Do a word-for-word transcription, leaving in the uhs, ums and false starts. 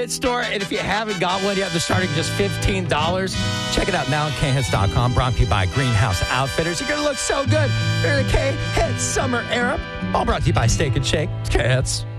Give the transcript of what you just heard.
Store, and if you haven't got one yet, they're starting just fifteen dollars. Check it out now at K Hits dot com. Brought to you by Greenhouse Outfitters. You're going to look so good during the K Hits summer era. All brought to you by Steak and Shake. It's K Hits.